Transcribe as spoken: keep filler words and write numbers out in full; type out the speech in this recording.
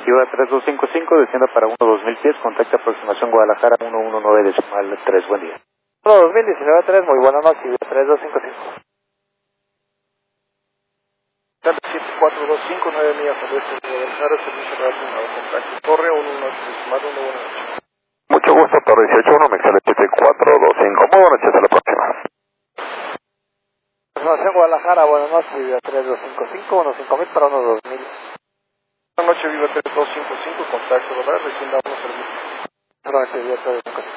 Viva tres dos cinco cinco, descienda para uno dos mil pies, contacta aproximación Guadalajara uno uno nueve decimal tres, buen día. uno dos mil diecinueve tres, muy buenas noches, Viva tres dos cinco cinco. siete cuatro dos cinco, nueve millas al oeste de Guadalajara, servicio relacionado, contacto Torre uno uno decimal uno, buenas noches. Mucho gusto, Torre dieciocho uno, Mexicali siete cuatro dos cinco, muy buenas noches, a la próxima. Aproximación Guadalajara, buenas noches, Viva tres dos cinco cinco, uno cinco mil para uno dos mil. Buenas noches, Viva tres dos cinco cinco, contacto, ¿verdad? Descienda uno servicio. Buenas noches, Viva tres dos cinco cinco.